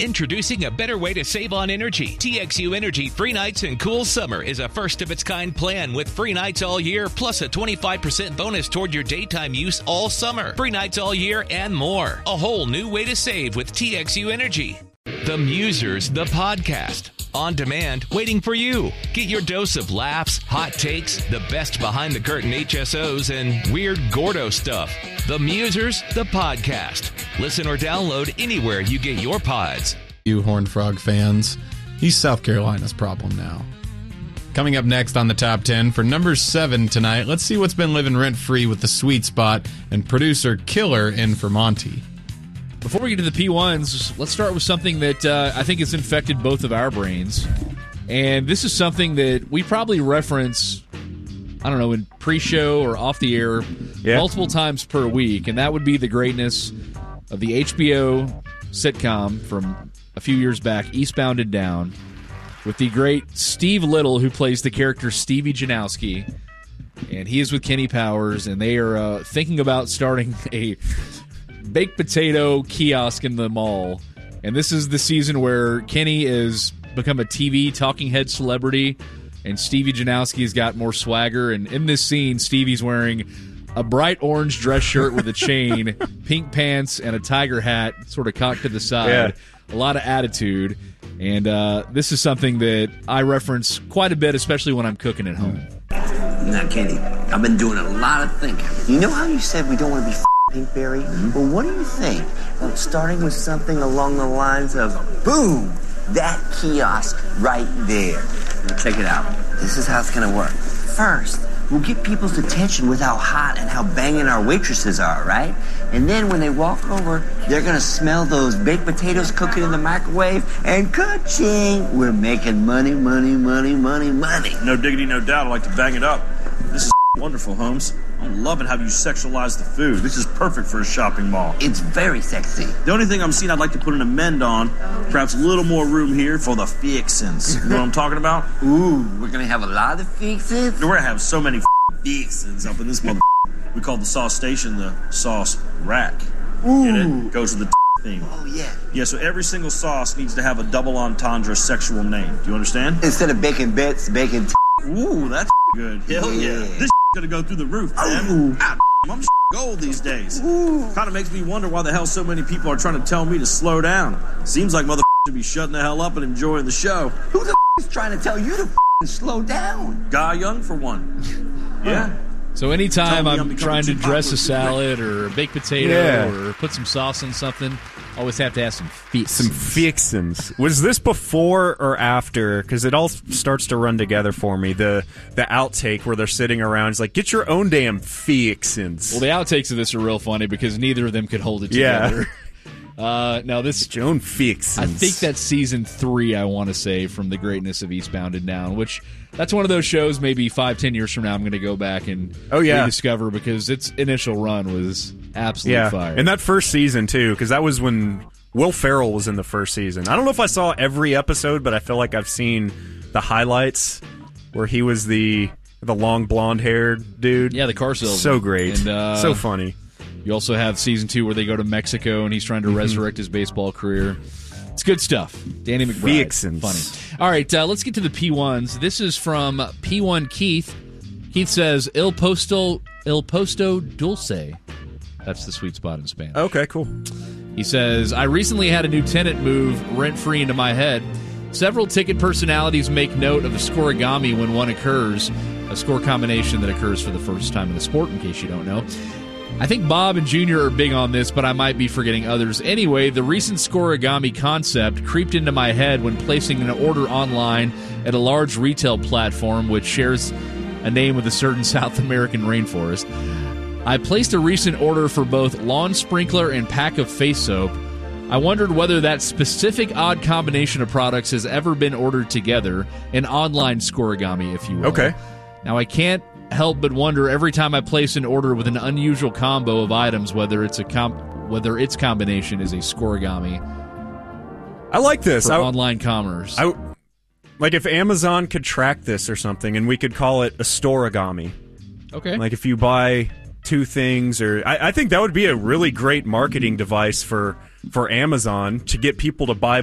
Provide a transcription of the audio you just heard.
Introducing a better way to save on energy. TXU Energy Free Nights and Cool Summer is a first-of-its-kind plan with free nights all year, plus a 25% bonus toward your daytime use all summer. Free nights all year and more. A whole new way to save with TXU Energy. The Musers, the podcast. On demand, waiting for you. Get your dose of laughs, hot takes, the best behind-the-curtain HSOs, and weird Gordo stuff. The Musers, the podcast. Listen or download anywhere you get your pods. You Horned Frog fans, he's South Carolina's problem now. Coming up next on the Top 10, for number 7 tonight, let's see what's been living rent-free with the Sweet Spot and producer Killer in for Monty. Before we get to the P1s, let's start with something that I think has infected both of our brains. And this is something that we probably reference, I don't know, in pre-show or off the air multiple times per week. And that would be the greatness of the HBO sitcom from a few years back, Eastbound and Down, with the great Steve Little, who plays the character Stevie Janowski. And he is with Kenny Powers, and they are thinking about starting a baked potato kiosk in the mall. And this is the season where Kenny has become a TV talking head celebrity, and Stevie Janowski's got more swagger. And in this scene, Stevie's wearing a bright orange dress shirt with a chain, pink pants, and a tiger hat sort of cocked to the side. A lot of attitude. And this is something that I reference quite a bit, especially when I'm cooking at home. Now, Kenny, I've been doing a lot of thinking. You know how you said we don't want to be Pinkberry? Well, what do you think of starting with something along the lines of, boom, that kiosk right there? Now, check it out. This is how it's going to work. First, we'll get people's attention with how hot and how banging our waitresses are, right? And then when they walk over, they're going to smell those baked potatoes cooking in the microwave, and ka-ching, we're making money, money, money, money, money. No diggity, no doubt. I like to bang it up. This is wonderful, Holmes. I'm loving how you sexualize the food. This is perfect for a shopping mall. It's very sexy. The only thing I'm seeing I'd like to put an amend on, perhaps a little more room here for the fixins. You know what I'm talking about? Ooh, we're going to have a lot of fixins? We're going to have so many fixins up in this mother. We call the sauce station the sauce rack. Ooh. Get it? Goes with the theme. Oh, yeah. Yeah, so every single sauce needs to have a double entendre sexual name. Do you understand? Instead of bacon bits, bacon Ooh, that's good. Hell yeah. This gonna go through the roof, man. Ooh. I'm gold these days. Kind of makes me wonder why the hell so many people are trying to tell me to slow down. Seems like mother should be shutting the hell up and enjoying the show. Who the is trying to tell you to slow down? Guy Young for one. Yeah. So anytime I'm trying to dress a salad or a baked potato or put some sauce on something, I always have to ask some fixins. Some fixins. Was this before or after? Because it all starts to run together for me. The outtake where they're sitting around, it's like, get your own damn fixins. Well, the outtakes of this are real funny because neither of them could hold it together. Now this get your own fixins. I think that's season 3, I want to say, from the greatness of Eastbound and Down, which that's one of those shows maybe 5-10 years from now I'm going to go back and rediscover because its initial run was absolutely fire. And that first season, too, because that was when Will Ferrell was in the first season. I don't know if I saw every episode, but I feel like I've seen the highlights where he was the long blonde-haired dude. Yeah, the car salesman. So great. And, so funny. You also have season 2 where they go to Mexico and he's trying to resurrect his baseball career. It's good stuff. Danny McBride. Fixins. Funny. All right, let's get to the P1s. This is from P1 Keith. Keith says, Il Posto Dulce. That's the sweet spot in Spanish. Okay, cool. He says, I recently had a new tenant move rent-free into my head. Several ticket personalities make note of a scoregami when one occurs, a score combination that occurs for the first time in the sport, in case you don't know. I think Bob and Junior are big on this, but I might be forgetting others. Anyway, the recent scoregami concept creeped into my head when placing an order online at a large retail platform which shares a name with a certain South American rainforest. I placed a recent order for both lawn sprinkler and pack of face soap. I wondered whether that specific odd combination of products has ever been ordered together, an online scoregami, if you will. Okay. Now, I can't help but wonder every time I place an order with an unusual combo of items whether its combination is a scoregami. I like this. For online commerce. Like if Amazon could track this or something and we could call it a storagami. Okay. Like if you buy 2 things, or I think that would be a really great marketing device for Amazon to get people to buy